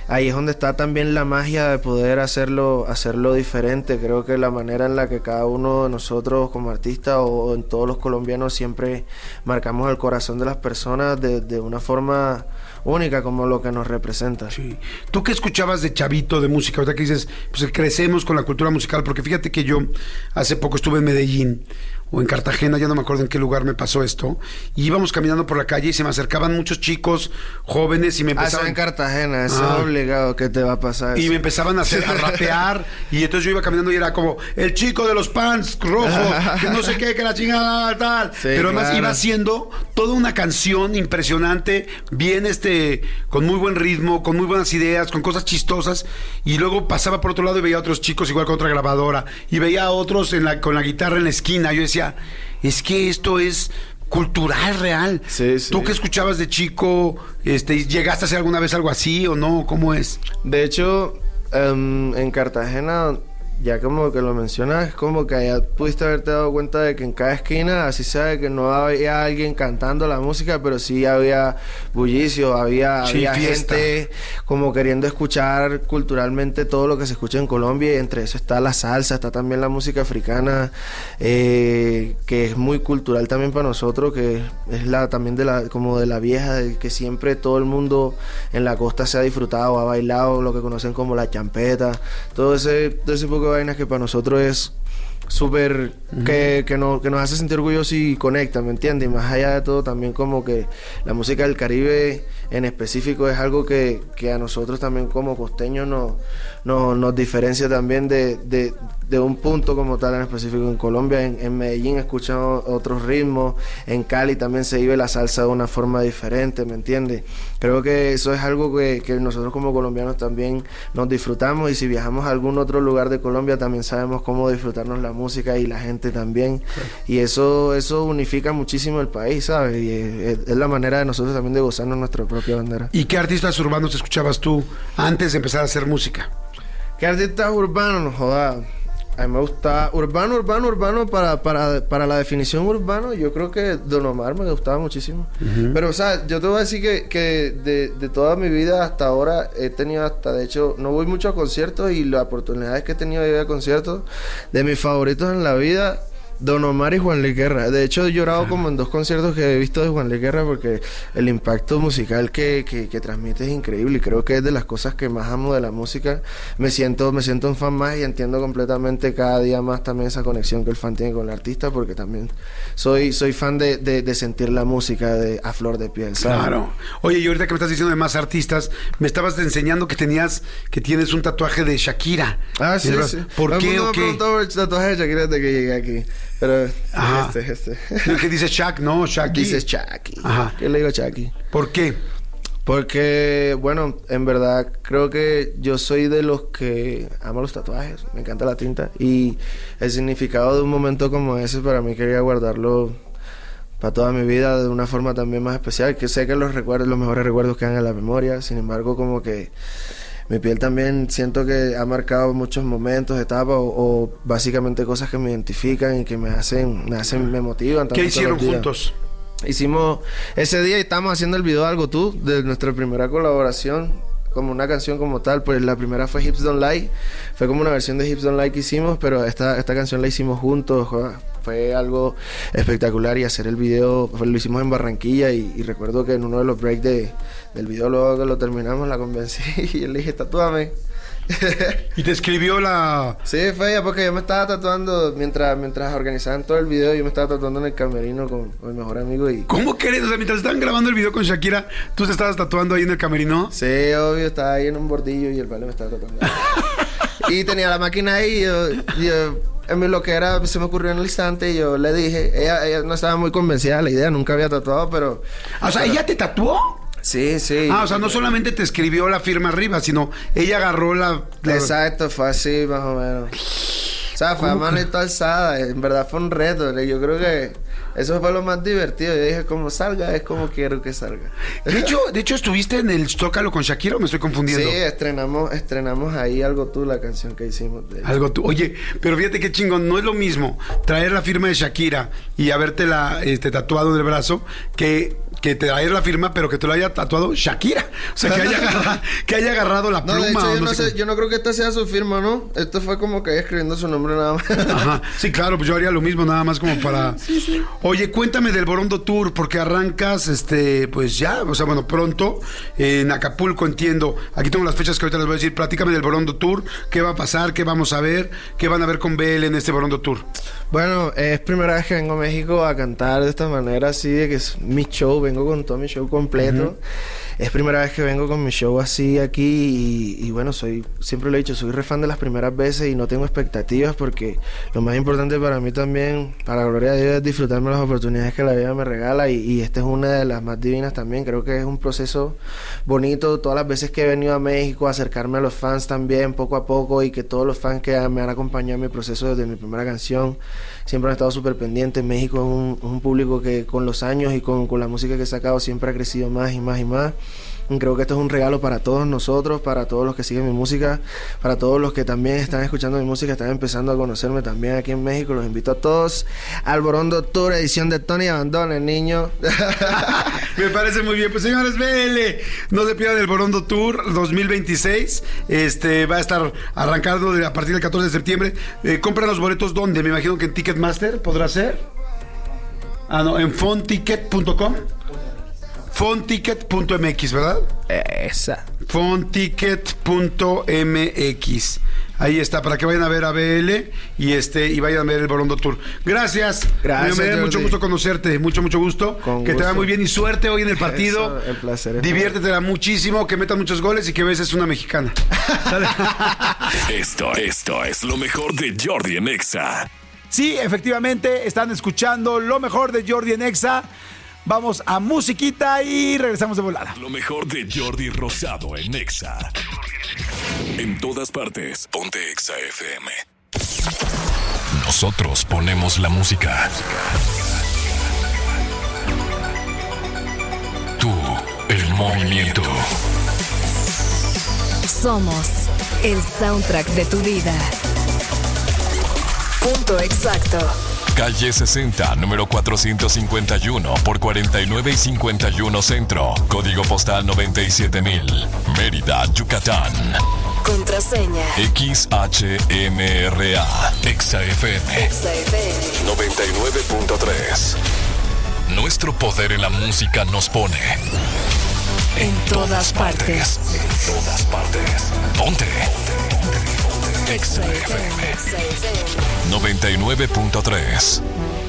[SPEAKER 14] ahí es donde está también la magia de poder hacerlo diferente. Creo que la manera en la que cada uno de nosotros como artistas o en todos los colombianos siempre marcamos el corazón de las personas de una forma única, como lo que nos representa.
[SPEAKER 4] Sí. ¿Tú qué escuchabas de chavito de música? Ahorita que dices, pues crecemos con la cultura musical, porque fíjate que yo hace poco estuve en Medellín o en Cartagena, ya no me acuerdo en qué lugar me pasó esto, y íbamos caminando por la calle y se me acercaban muchos chicos jóvenes y me empezaban...
[SPEAKER 14] en Cartagena, eso es obligado que te va a pasar.
[SPEAKER 4] Y
[SPEAKER 14] eso.
[SPEAKER 4] me empezaban a rapear, y entonces yo iba caminando y era como, el chico de los pants rojos, que no sé qué, que la chingada, tal. Sí, pero además iba haciendo toda una canción impresionante, bien con muy buen ritmo, con muy buenas ideas, con cosas chistosas, y luego pasaba por otro lado y veía a otros chicos igual con otra grabadora, y veía a otros con la guitarra en la esquina. Yo decía, es que esto es cultural real. Sí. ¿Tú qué escuchabas de chico? ¿Llegaste a hacer alguna vez algo así o no? ¿Cómo es?
[SPEAKER 14] De hecho, en Cartagena, ya como que lo mencionas, es como que allá pudiste haberte dado cuenta de que en cada esquina, así sea que no había alguien cantando la música, pero sí había bullicio, había gente como queriendo escuchar culturalmente todo lo que se escucha en Colombia, y entre eso está la salsa, está también la música africana, que es muy cultural también para nosotros, que es también como de la vieja, de que siempre todo el mundo en la costa se ha disfrutado, ha bailado lo que conocen como la champeta, todo ese poco de vainas que para nosotros es súper que nos hace sentir orgullosos y conecta, ¿me entiendes? Y más allá de todo, también como que la música del Caribe en específico es algo que a nosotros también como costeños nos diferencia también de un punto como tal en específico. En Colombia, en Medellín escuchan otros ritmos, en Cali también se vive la salsa de una forma diferente, ¿me entiendes? Creo que eso es algo que nosotros como colombianos también nos disfrutamos, y si viajamos a algún otro lugar de Colombia también sabemos cómo disfrutarnos la música y la gente también, y eso unifica muchísimo el país, ¿sabes? Y es la manera de nosotros también de gozarnos nuestra propia bandera.
[SPEAKER 4] ¿Y qué artistas urbanos escuchabas tú antes de empezar a hacer música?
[SPEAKER 14] ¿Qué artistas urbanos? No jodas. A mí me gusta urbano para la definición urbano. Yo creo que Don Omar me gustaba muchísimo. Pero, o sea, yo te voy a decir que de toda mi vida hasta ahora he tenido de hecho, no voy mucho a conciertos, y las oportunidades que he tenido de ir a conciertos, de mis favoritos en la vida, Don Omar y Juan Luis Guerra. De hecho, he llorado como en 2 conciertos que he visto de Juan Luis Guerra, porque el impacto musical que transmite es increíble, y creo que es de las cosas que más amo de la música. Me siento un fan más, y entiendo completamente cada día más también esa conexión que el fan tiene con el artista, porque también soy fan de sentir la música a flor de piel, ¿sabes? Claro.
[SPEAKER 4] Oye, y ahorita que me estás diciendo de más artistas, me estabas enseñando que tienes un tatuaje de Shakira.
[SPEAKER 14] Ah, sí, sí.
[SPEAKER 4] ¿Por qué o qué?
[SPEAKER 14] Me preguntó el tatuaje de Shakira desde que llegué aquí. Pero
[SPEAKER 4] ¿Qué dice Shaq? No, Shaki.
[SPEAKER 14] Dice Shaki. Ajá. ¿Qué le digo Shaki?
[SPEAKER 4] ¿Por qué?
[SPEAKER 14] Porque, bueno, en verdad creo que yo soy de los que amo los tatuajes, me encanta la tinta, y el significado de un momento como ese para mí quería guardarlo para toda mi vida de una forma también más especial, que sé que los mejores recuerdos quedan en la memoria. Sin embargo, como que mi piel también siento que ha marcado muchos momentos, etapas o básicamente cosas que me identifican y que me motivan.
[SPEAKER 4] ¿Qué hicieron juntos?
[SPEAKER 14] Hicimos ese día, y estamos haciendo el video Algo Tú, de nuestra primera colaboración, como una canción como tal. Pues la primera fue Hips Don't Lie, fue como una versión de Hips Don't Lie que hicimos, pero esta canción la hicimos juntos. Fue algo espectacular, y hacer el video lo hicimos en Barranquilla, y recuerdo que en uno de los breaks del video, luego que lo terminamos, la convencí y le dije, tatúame.
[SPEAKER 4] ¿Y te escribió la...?
[SPEAKER 14] Sí, fue ella, porque yo me estaba tatuando mientras organizaban todo el video. Yo me estaba tatuando en el camerino con mi mejor amigo.
[SPEAKER 4] ¿Cómo querés? O sea, mientras estaban grabando el video con Shakira, ¿tú te estabas tatuando ahí en el camerino?
[SPEAKER 14] Sí, obvio, estaba ahí en un bordillo y el vale me estaba tatuando. Y tenía la máquina ahí, y yo lo que era, se me ocurrió en el instante, y yo le dije, ella no estaba muy convencida de la idea, nunca había tatuado, pero...
[SPEAKER 4] O sea, ¿ella te tatuó?
[SPEAKER 14] Sí, sí.
[SPEAKER 4] O sea, no solamente te escribió la firma arriba, sino ella agarró la...
[SPEAKER 14] Exacto, fue así más o menos. O sea, fue a manito alzada, en verdad fue un reto. Yo creo que eso fue lo más divertido. Yo dije, como salga, es como quiero que salga.
[SPEAKER 4] De hecho, ¿estuviste en el Zócalo con Shakira o me estoy confundiendo?
[SPEAKER 14] Sí, estrenamos ahí Algo Tú, la canción que hicimos.
[SPEAKER 4] Algo Tú. Oye, pero fíjate qué chingón, no es lo mismo traer la firma de Shakira y habértela tatuado en el brazo que que te haya la firma, pero que te lo haya tatuado Shakira. O sea, que haya agarrado la pluma.
[SPEAKER 14] De hecho,
[SPEAKER 4] yo
[SPEAKER 14] no creo que esta sea su firma, ¿no? Esto fue como que ella escribiendo su nombre nada más.
[SPEAKER 4] Ajá. Sí, claro, pues yo haría lo mismo, nada más como para... Sí. Oye, cuéntame del Borondo Tour, porque arrancas, pues ya, o sea, bueno, pronto, en Acapulco, entiendo. Aquí tengo las fechas que ahorita les voy a decir. Platícame del Borondo Tour, qué va a pasar, qué vamos a ver, qué van a ver con BL en este Borondo Tour.
[SPEAKER 14] Bueno, es primera vez que vengo a México a cantar de esta manera, así, de que es mi show, vengo con todo mi show completo. Es primera vez que vengo con mi show así aquí y bueno, siempre lo he dicho, soy re fan de las primeras veces y no tengo expectativas porque lo más importante para mí también, para la gloria de Dios, es disfrutarme las oportunidades que la vida me regala y esta es una de las más divinas también. Creo que es un proceso bonito, todas las veces que he venido a México, acercarme a los fans también poco a poco y que todos los fans que me han acompañado en mi proceso desde mi primera canción siempre han estado súper pendientes. México es un público que con los años y con la música que he sacado siempre ha crecido más y más y más. Creo que esto es un regalo para todos nosotros, para todos los que siguen mi música, para todos los que también están escuchando mi música, están empezando a conocerme también aquí en México. Los invito a todos al Borondo Tour, edición de Tony Abandon, el niño.
[SPEAKER 4] Me parece muy bien. Pues señores, BL, no se pierdan el Borondo Tour 2026. Va a estar arrancando a partir del 14 de septiembre. Compran los boletos, ¿dónde? Me imagino que en Ticketmaster, ¿podrá ser? No, en fonticket.com. Fonticket.mx, ¿verdad?
[SPEAKER 14] Esa.
[SPEAKER 4] Fonticket.mx. Ahí está, para que vayan a ver a BL y vayan a ver el Borondo Tour. Gracias.
[SPEAKER 14] Gracias.
[SPEAKER 4] Me da mucho gusto conocerte, mucho gusto. Que te vaya muy bien y suerte hoy en el partido.
[SPEAKER 14] Eso, el placer.
[SPEAKER 4] Diviértetela muchísimo, que metas muchos goles y que beses una mexicana.
[SPEAKER 1] Esto es lo mejor de Jordi en Exa.
[SPEAKER 4] Sí, efectivamente, están escuchando lo mejor de Jordi en Exa. Vamos a musiquita y regresamos de volada.
[SPEAKER 1] Lo mejor de Jordi Rosado en Exa. En todas partes, ponte Exa FM. Nosotros ponemos la música. Tú, el movimiento.
[SPEAKER 2] Somos el soundtrack de tu vida. Punto exacto.
[SPEAKER 1] Calle 60, número 451 por 49 y 51 Centro. Código postal 97000. Mérida, Yucatán.
[SPEAKER 2] Contraseña.
[SPEAKER 1] XHMRA. ExaFM. 99.3. Nuestro poder en la música nos pone en todas partes. En todas partes. Ponte. XFM 99.3.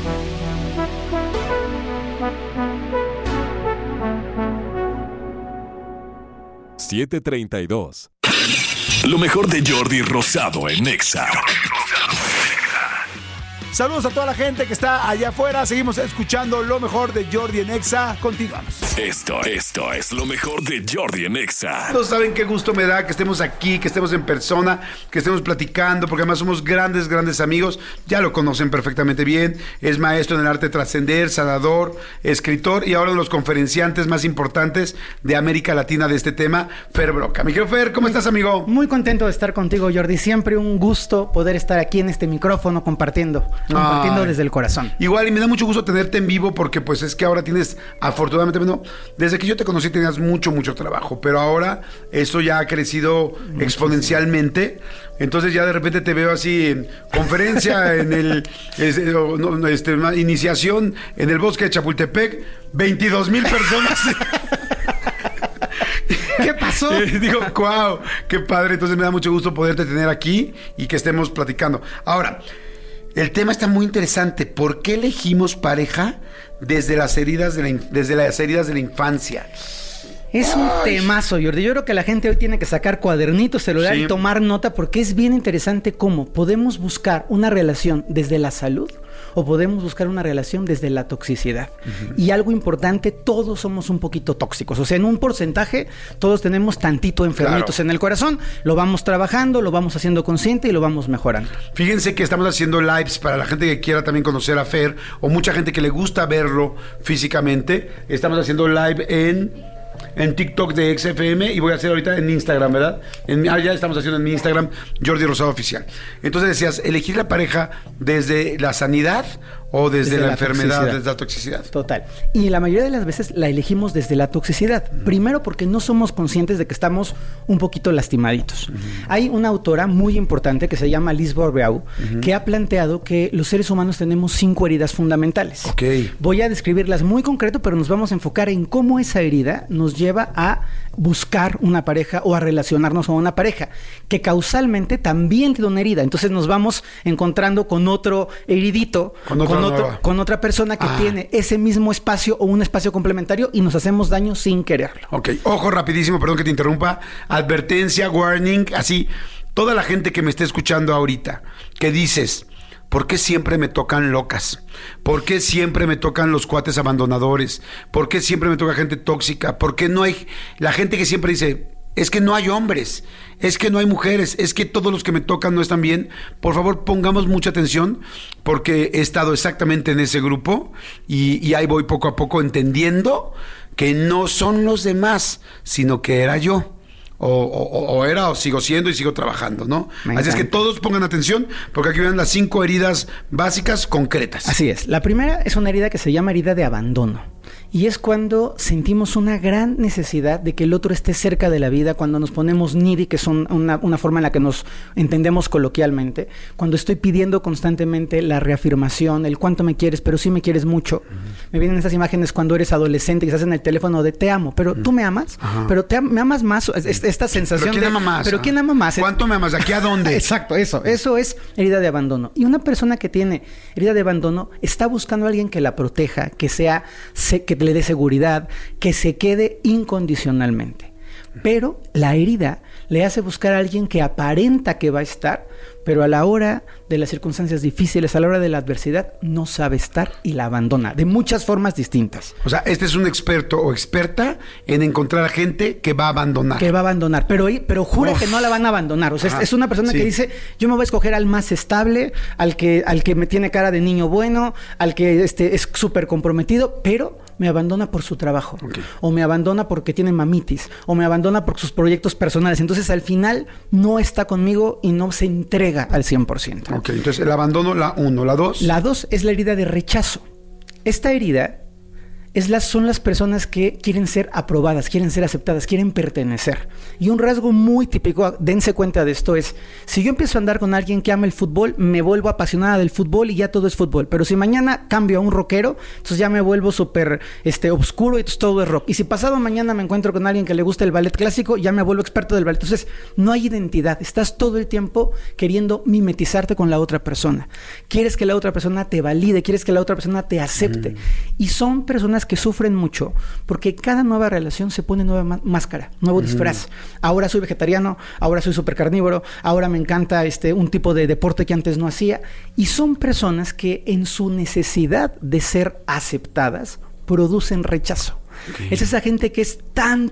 [SPEAKER 8] $7.32.
[SPEAKER 1] Lo mejor de Jordi Rosado en Exa.
[SPEAKER 4] Saludos a toda la gente que está allá afuera. Seguimos escuchando lo mejor de Jordi en Exa. Continuamos.
[SPEAKER 1] Esto es lo mejor de Jordi en Exa.
[SPEAKER 4] Todos saben qué gusto me da que estemos aquí, que estemos en persona, que estemos platicando, porque además somos grandes amigos. Ya lo conocen perfectamente bien. Es maestro en el arte de trascender, sanador, escritor y ahora uno de los conferenciantes más importantes de América Latina de este tema, Fer Broca. Mi querido Fer, ¿cómo estás, amigo?
[SPEAKER 15] Muy contento de estar contigo, Jordi. Siempre un gusto poder estar aquí en este micrófono compartiendo desde el corazón.
[SPEAKER 4] Igual, y me da mucho gusto tenerte en vivo porque pues es que ahora tienes, afortunadamente, bueno, desde que yo te conocí tenías mucho trabajo, pero ahora eso ya ha crecido exponencialmente. Entonces ya de repente te veo así en conferencia en el iniciación en el bosque de Chapultepec, 22,000 personas.
[SPEAKER 15] ¿Qué pasó?
[SPEAKER 4] Digo, wow, qué padre. Entonces me da mucho gusto poderte tener aquí y que estemos platicando. Ahora, el tema está muy interesante. ¿Por qué elegimos pareja desde las heridas de la infancia?
[SPEAKER 15] Es un temazo, Jordi. Yo creo que la gente hoy tiene que sacar cuadernitos, celular y tomar nota porque es bien interesante cómo podemos buscar una relación desde la salud o podemos buscar una relación desde la toxicidad. Y algo importante, todos somos un poquito tóxicos. O sea, en un porcentaje, todos tenemos tantito enfermitos en el corazón. Lo vamos trabajando, lo vamos haciendo consciente y lo vamos mejorando.
[SPEAKER 4] Fíjense que estamos haciendo lives para la gente que quiera también conocer a Fer o mucha gente que le gusta verlo físicamente. Estamos haciendo live en TikTok de XFM y voy a hacer ahorita en Instagram, ¿verdad? Ya estamos haciendo en mi Instagram, Jordi Rosado Oficial. Entonces decías, elegir la pareja desde la sanidad o desde la enfermedad,
[SPEAKER 15] toxicidad.
[SPEAKER 4] desde la toxicidad.
[SPEAKER 15] Total. Y la mayoría de las veces la elegimos desde la toxicidad. Primero porque no somos conscientes de que estamos un poquito lastimaditos. Hay una autora muy importante que se llama Liz Bourbeau, que ha planteado que los seres humanos tenemos 5 heridas fundamentales. Voy a describirlas muy concreto, pero nos vamos a enfocar en cómo esa herida nos lleva a buscar una pareja o a relacionarnos con una pareja, que causalmente también tiene una herida. Entonces nos vamos encontrando con otro heridito, con otra persona que tiene ese mismo espacio o un espacio complementario y nos hacemos daño sin quererlo.
[SPEAKER 4] Ok, ojo rapidísimo, perdón que te interrumpa. Advertencia, warning, así. Toda la gente que me esté escuchando ahorita, que dices, ¿por qué siempre me tocan locas? ¿Por qué siempre me tocan los cuates abandonadores? ¿Por qué siempre me toca gente tóxica? ¿Por qué no hay la gente que siempre dice, es que no hay hombres, es que no hay mujeres, es que todos los que me tocan no están bien? Por favor, pongamos mucha atención, porque he estado exactamente en ese grupo y ahí voy poco a poco entendiendo que no son los demás, sino que era yo. O era, o sigo siendo y sigo trabajando, ¿no? Así es que todos pongan atención, porque aquí vienen las 5 heridas básicas concretas.
[SPEAKER 15] Así es. La primera es una herida que se llama herida de abandono. Y es cuando sentimos una gran necesidad de que el otro esté cerca de la vida, cuando nos ponemos needy, que son una forma en la que nos entendemos coloquialmente, cuando estoy pidiendo constantemente la reafirmación, el cuánto me quieres, pero sí me quieres mucho. Me vienen esas imágenes cuando eres adolescente y estás en el teléfono de te amo, pero tú me amas, pero me amas más, esta sensación
[SPEAKER 4] ¿Pero quién ama más?
[SPEAKER 15] ¿Pero quién ama más?
[SPEAKER 4] ¿Cuánto me amas? ¿De aquí a dónde?
[SPEAKER 15] Exacto, eso es herida de abandono. Y una persona que tiene herida de abandono está buscando a alguien que la proteja, que le dé seguridad, que se quede incondicionalmente. Pero la herida le hace buscar a alguien que aparenta que va a estar, pero a la hora de las circunstancias difíciles, a la hora de la adversidad, no sabe estar y la abandona de muchas formas distintas.
[SPEAKER 4] O sea, este es un experto o experta en encontrar a gente que va a abandonar.
[SPEAKER 15] Que va a abandonar, pero jura que no la van a abandonar. O sea, es una persona que dice, yo me voy a escoger al más estable, al que me tiene cara de niño bueno, al que es súper comprometido, pero me abandona por su trabajo, o me abandona porque tiene mamitis, o me abandona por sus proyectos personales. Entonces, al final, no está conmigo y no se entrega al 100%.
[SPEAKER 4] Ok, entonces el abandono, la 1, la 2.
[SPEAKER 15] La 2 es la herida de rechazo. Esta herida son las personas que quieren ser aprobadas, quieren ser aceptadas, quieren pertenecer. Y un rasgo muy típico, dense cuenta de esto, es si yo empiezo a andar con alguien que ama el fútbol, me vuelvo apasionada del fútbol y ya todo es fútbol. Pero si mañana cambio a un rockero, entonces ya me vuelvo súper oscuro y entonces todo es rock. Y si pasado mañana me encuentro con alguien que le gusta el ballet clásico, ya me vuelvo experto del ballet. Entonces no hay identidad, estás todo el tiempo queriendo mimetizarte con la otra persona. Quieres que la otra persona te valide, quieres que la otra persona te acepte. Y son personas que sufren mucho porque cada nueva relación se pone nueva máscara, nuevo disfraz. Ahora soy vegetariano, ahora soy súper carnívoro, ahora me encanta un tipo de deporte que antes no hacía. Y son personas que en su necesidad de ser aceptadas producen rechazo. Es esa gente que es tan,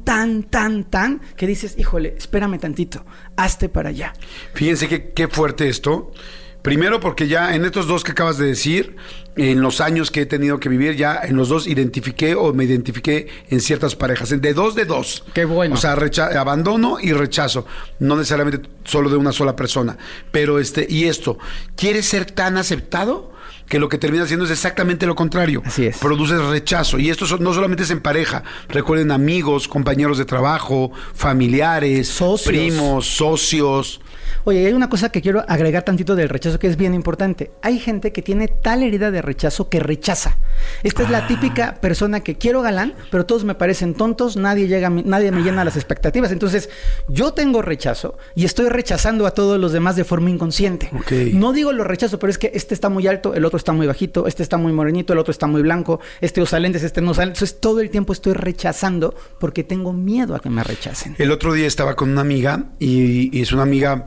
[SPEAKER 15] que dices, híjole, espérame tantito, hazte para allá.
[SPEAKER 4] Fíjense qué fuerte esto. Primero porque ya en estos 2 que acabas de decir, en los años que he tenido que vivir, ya en los 2 me identifiqué en ciertas parejas, de 2.
[SPEAKER 15] Qué bueno.
[SPEAKER 4] O sea, abandono y rechazo, no necesariamente solo de una sola persona. Pero y esto, ¿quieres ser tan aceptado? Que lo que termina haciendo es exactamente lo contrario.
[SPEAKER 15] Así es.
[SPEAKER 4] Produces rechazo. Y esto no solamente es en pareja. Recuerden, amigos, compañeros de trabajo, familiares,
[SPEAKER 15] socios,
[SPEAKER 4] primos, socios.
[SPEAKER 15] Oye, hay una cosa que quiero agregar tantito del rechazo que es bien importante. Hay gente que tiene tal herida de rechazo que rechaza. Esta es la típica persona que quiero galán, pero todos me parecen tontos, nadie me llena las expectativas. Entonces, yo tengo rechazo y estoy rechazando a todos los demás de forma inconsciente. No digo lo rechazo, pero es que este está muy alto, el otro está muy bajito, este está muy morenito, el otro está muy blanco, este usa lentes, este no usa lentes. Entonces, todo el tiempo estoy rechazando porque tengo miedo a que me rechacen.
[SPEAKER 4] El otro día estaba con una amiga y es una amiga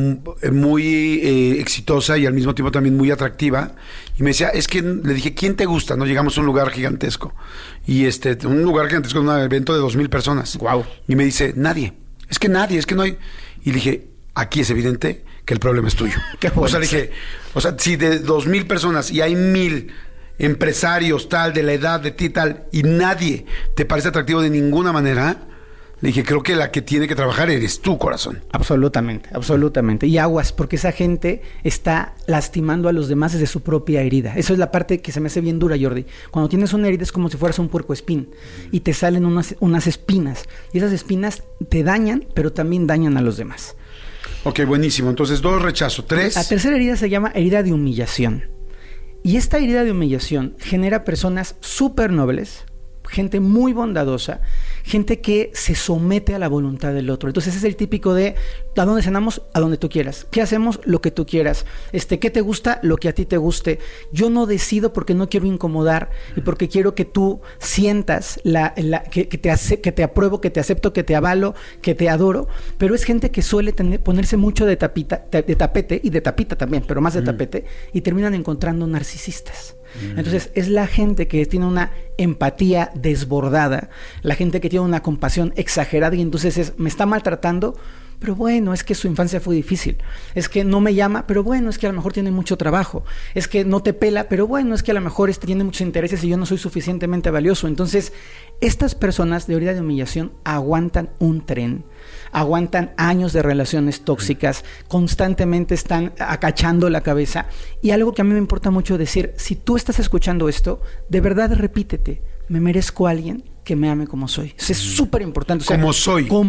[SPEAKER 4] muy exitosa y al mismo tiempo también muy atractiva, y me decía, es que le dije, ¿quién te gusta? No, llegamos a un lugar gigantesco y un lugar gigantesco, un evento de 2,000 personas.
[SPEAKER 15] Wow.
[SPEAKER 4] Y me dice, nadie, es que no hay. Y le dije, aquí es evidente que el problema es tuyo. O sea, le dije, si de 2,000 personas y hay 1,000 empresarios tal, de la edad de ti tal, y nadie te parece atractivo de ninguna manera, le dije, creo que la que tiene que trabajar eres tú, corazón.
[SPEAKER 15] Absolutamente, absolutamente. Y aguas, porque esa gente está lastimando a los demás desde su propia herida. Eso es la parte que se me hace bien dura, Jordi. Cuando tienes una herida es como si fueras un puercoespín y te salen unas espinas. Y esas espinas te dañan, pero también dañan a los demás.
[SPEAKER 4] Ok, buenísimo. Entonces, 2, rechazo. 3.
[SPEAKER 15] La tercera herida se llama herida de humillación. Y esta herida de humillación genera personas súper nobles, gente muy bondadosa, gente que se somete a la voluntad del otro. Entonces es el típico de ¿a dónde cenamos? A donde tú quieras. ¿Qué hacemos? Lo que tú quieras. ¿Qué te gusta? Lo que a ti te guste. Yo no decido porque no quiero incomodar y porque quiero que tú sientas que te apruebo, que te acepto, que te avalo, que te adoro. Pero es gente que suele ponerse mucho de tapete y de tapita también, pero más de tapete, y terminan encontrando narcisistas. Entonces es la gente que tiene una empatía desbordada, la gente que tiene una compasión exagerada y entonces me está maltratando, pero bueno, es que su infancia fue difícil, es que no me llama, pero bueno, es que a lo mejor tiene mucho trabajo, es que no te pela, pero bueno, es que a lo mejor tiene muchos intereses y yo no soy suficientemente valioso. Entonces estas personas de herida de humillación aguantan un tren, aguantan años de relaciones tóxicas, constantemente están acachando la cabeza. Y algo que a mí me importa mucho decir, si tú estás escuchando esto, de verdad repítete, me merezco a alguien que me ame como soy. Eso es súper importante. O sea, como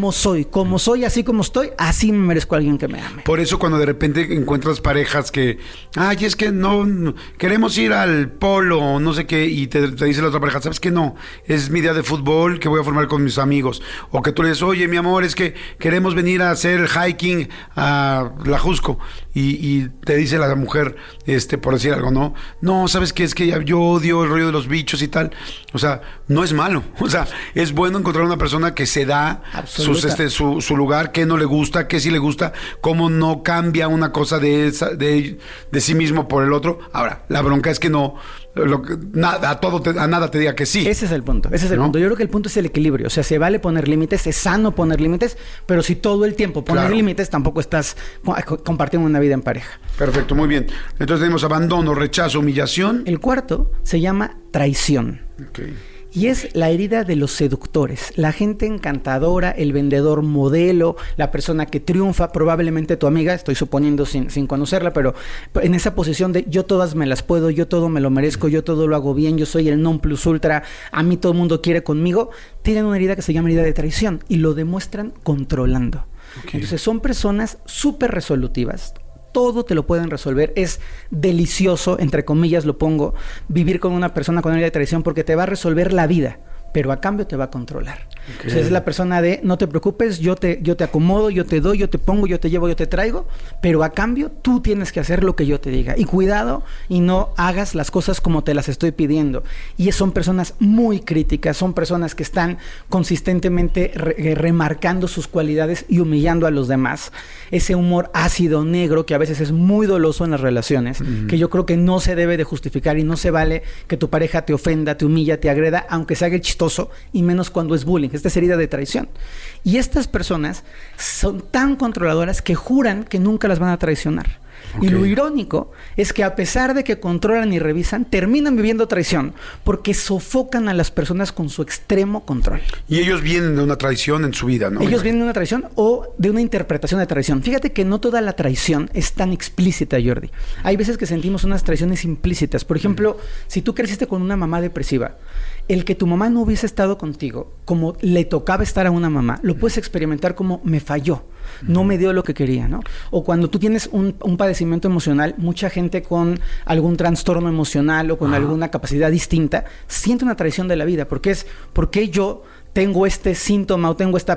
[SPEAKER 15] soy, así como estoy, así me merezco a alguien que me ame.
[SPEAKER 4] Por eso cuando de repente encuentras parejas que, ay, es que no queremos ir al polo, no sé qué, y te dice la otra pareja, ¿sabes qué? No, es mi día de fútbol que voy a formar con mis amigos. O que tú le dices, oye, mi amor, es que queremos venir a hacer hiking a la Jusco. Y te dice la mujer, por decir algo, ¿no? No, ¿sabes qué? Es que yo odio el rollo de los bichos y tal. O sea, no es malo. O sea, es bueno encontrar una persona que se da su lugar, que no le gusta, que sí le gusta, cómo no cambia una cosa de sí mismo por el otro. Ahora, la bronca es que no... a nada te diga que sí.
[SPEAKER 15] Ese es el punto, ¿no? Yo creo que el punto es el equilibrio. O sea, se vale poner límites, es sano poner límites, pero si todo el tiempo poner límites, tampoco estás compartiendo una vida en pareja.
[SPEAKER 4] Perfecto, muy bien. Entonces tenemos abandono, rechazo, humillación.
[SPEAKER 15] El cuarto se llama traición.
[SPEAKER 4] Okay.
[SPEAKER 15] Y es la herida de los seductores, la gente encantadora, el vendedor modelo, la persona que triunfa, probablemente tu amiga, estoy suponiendo sin conocerla, pero en esa posición de yo todas me las puedo, yo todo me lo merezco, yo todo lo hago bien, yo soy el non plus ultra, a mí todo el mundo quiere conmigo, tienen una herida que se llama herida de traición y lo demuestran controlando. Okay. Entonces son personas súper resolutivas. Todo te lo pueden resolver. Es delicioso, entre comillas lo pongo, vivir con una persona con herida de traición porque te va a resolver la vida, pero a cambio te va a controlar. Okay. Entonces es la persona de, no te preocupes, yo te acomodo, yo te doy, yo te pongo, yo te llevo, yo te traigo, pero a cambio tú tienes que hacer lo que yo te diga. Y cuidado y no hagas las cosas como te las estoy pidiendo. Y son personas muy críticas, son personas que están consistentemente remarcando sus cualidades y humillando a los demás. Ese humor ácido, negro, que a veces es muy doloso en las relaciones, que yo creo que no se debe de justificar y no se vale que tu pareja te ofenda, te humilla, te agreda, aunque se haga el chistoso, y menos cuando es bullying. Esta es herida de traición. Y estas personas son tan controladoras que juran que nunca las van a traicionar. Okay. Y lo irónico es que a pesar de que controlan y revisan, terminan viviendo traición porque sofocan a las personas con su extremo control.
[SPEAKER 4] Y ellos vienen de una traición en su vida, ¿no?
[SPEAKER 15] Ellos vienen de una traición o de una interpretación de traición. Fíjate que no toda la traición es tan explícita, Jordi. Hay veces que sentimos unas traiciones implícitas. Por ejemplo, si tú creciste con una mamá depresiva, el que tu mamá no hubiese estado contigo como le tocaba estar a una mamá, lo puedes experimentar como me falló, no me dio lo que quería, ¿no? O cuando tú tienes un padecimiento emocional, mucha gente con algún trastorno emocional o con alguna capacidad distinta siente una traición de la vida, porque es, ¿por qué yo tengo este síntoma o tengo esta